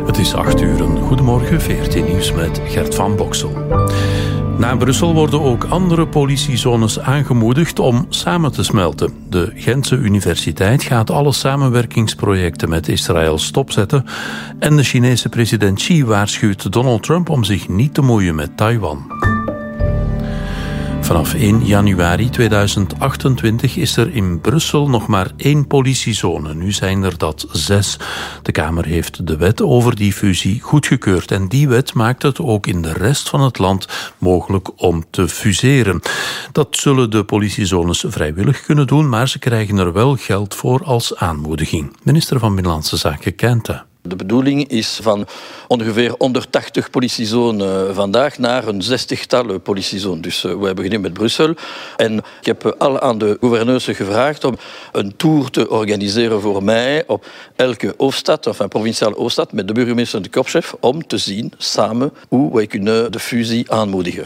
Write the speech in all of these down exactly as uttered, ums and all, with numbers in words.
Het is acht uur. Goedemorgen, V R T Nieuws met Gert van Boksel. Na Brussel worden ook andere politiezones aangemoedigd om samen te smelten. De Gentse Universiteit gaat alle samenwerkingsprojecten met Israël stopzetten en de Chinese president Xi waarschuwt Donald Trump om zich niet te moeien met Taiwan. Vanaf één januari tweeduizend achtentwintig is er in Brussel nog maar één politiezone. Nu zijn er dat zes. De Kamer heeft de wet over die fusie goedgekeurd. En die wet maakt het ook in de rest van het land mogelijk om te fuseren. Dat zullen de politiezones vrijwillig kunnen doen, maar ze krijgen er wel geld voor als aanmoediging. Minister van Binnenlandse Zaken Kente. De bedoeling is van ongeveer honderdtachtig politiezonen vandaag naar een zestigtal politiezonen. Dus uh, wij beginnen met Brussel. En ik heb al aan de gouverneurs gevraagd om een tour te organiseren voor mij op elke hoofdstad, of een provinciale hoofdstad, met de burgemeester en de korpschef, om te zien samen hoe wij kunnen de fusie aanmoedigen.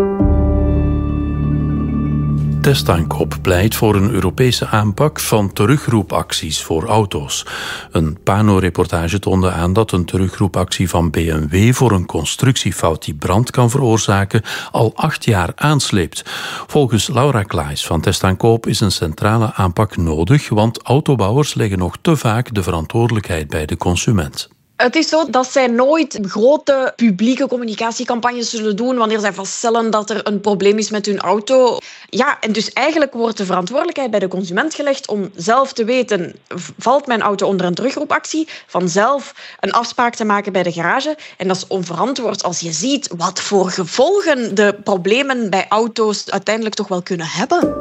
Testankop pleit voor een Europese aanpak van terugroepacties voor auto's. Een Pano-reportage toonde aan dat een terugroepactie van B M W voor een constructiefout die brand kan veroorzaken al acht jaar aansleept. Volgens Laura Klaes van Testankop is een centrale aanpak nodig, want autobouwers leggen nog te vaak de verantwoordelijkheid bij de consument. Het is zo dat zij nooit grote publieke communicatiecampagnes zullen doen wanneer zij vaststellen dat er een probleem is met hun auto. Ja, en dus eigenlijk wordt de verantwoordelijkheid bij de consument gelegd om zelf te weten, valt mijn auto onder een terugroepactie, vanzelf een afspraak te maken bij de garage. En dat is onverantwoord als je ziet wat voor gevolgen de problemen bij auto's uiteindelijk toch wel kunnen hebben.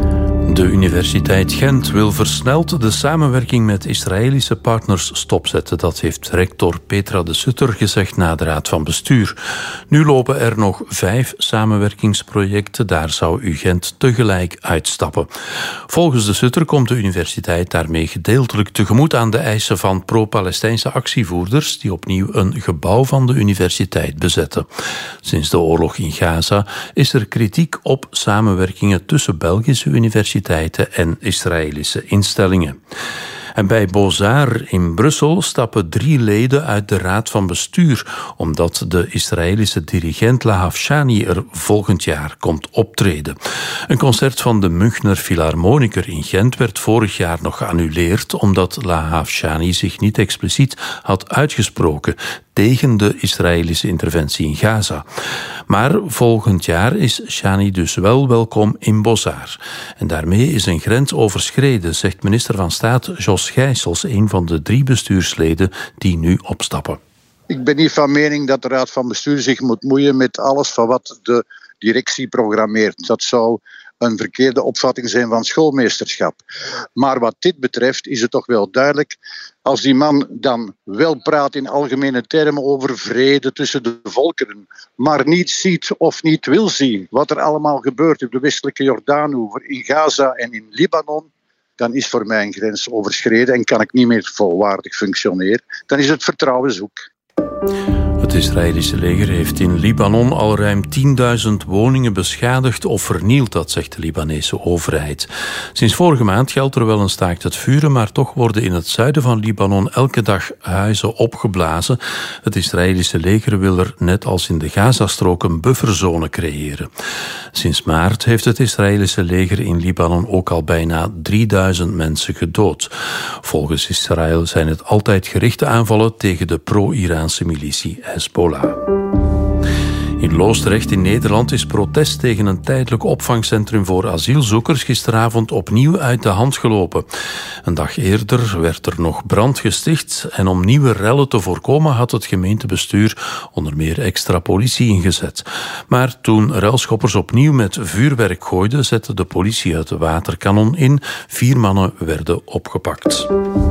De Universiteit Gent wil versneld de samenwerking met Israëlische partners stopzetten. Dat heeft rector Petra de Sutter gezegd na de Raad van Bestuur. Nu lopen er nog vijf samenwerkingsprojecten. Daar zou U Gent tegelijk uitstappen. Volgens de Sutter komt de universiteit daarmee gedeeltelijk tegemoet aan de eisen van pro-Palestijnse actievoerders die opnieuw een gebouw van de universiteit bezetten. Sinds de oorlog in Gaza is er kritiek op samenwerkingen tussen Belgische universiteiten en Israëlische instellingen. En bij Beaux-Arts in Brussel stappen drie leden uit de Raad van Bestuur, omdat de Israëlische dirigent Lahav Shani er volgend jaar komt optreden. Een concert van de Münchner Philharmoniker in Gent werd vorig jaar nog geannuleerd, omdat Lahav Shani zich niet expliciet had uitgesproken tegen de Israëlische interventie in Gaza. Maar volgend jaar is Shani dus wel welkom in Beaux-Arts. En daarmee is een grens overschreden, zegt minister van Staat Jos Gijsels, een van de drie bestuursleden die nu opstappen. Ik ben niet van mening dat de Raad van Bestuur zich moet moeien met alles van wat de directie programmeert. Dat zou een verkeerde opvatting zijn van schoolmeesterschap. Maar wat dit betreft is het toch wel duidelijk, als die man dan wel praat in algemene termen over vrede tussen de volkeren, maar niet ziet of niet wil zien wat er allemaal gebeurt op de westelijke Jordaanoever, in Gaza en in Libanon, dan is voor mij een grens overschreden en kan ik niet meer volwaardig functioneren. Dan is het vertrouwen zoek. Het Israëlische leger heeft in Libanon al ruim tienduizend woningen beschadigd of vernield, dat zegt de Libanese overheid. Sinds vorige maand geldt er wel een staakt het vuren, maar toch worden in het zuiden van Libanon elke dag huizen opgeblazen. Het Israëlische leger wil er, net als in de Gazastrook, een bufferzone creëren. Sinds maart heeft het Israëlische leger in Libanon ook al bijna drieduizend mensen gedood. Volgens Israël zijn het altijd gerichte aanvallen tegen de pro-Iraanse militie Hezbollah. In Loosdrecht in Nederland is protest tegen een tijdelijk opvangcentrum voor asielzoekers gisteravond opnieuw uit de hand gelopen. Een dag eerder werd er nog brand gesticht en om nieuwe rellen te voorkomen had het gemeentebestuur onder meer extra politie ingezet. Maar toen relschoppers opnieuw met vuurwerk gooiden, zette de politie het waterkanon in. Vier mannen werden opgepakt.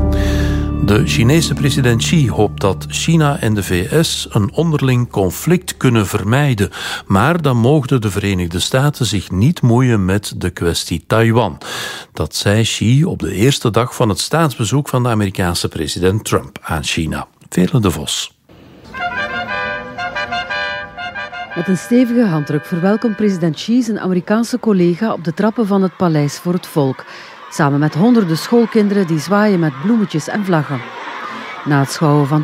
De Chinese president Xi hoopt dat China en de V S een onderling conflict kunnen vermijden. Maar dan mogen de Verenigde Staten zich niet moeien met de kwestie Taiwan. Dat zei Xi op de eerste dag van het staatsbezoek van de Amerikaanse president Trump aan China. Veerle de Vos. Met een stevige handdruk verwelkomt president Xi zijn Amerikaanse collega op de trappen van het Paleis voor het Volk. Samen met honderden schoolkinderen die zwaaien met bloemetjes en vlaggen. Na het schouwen van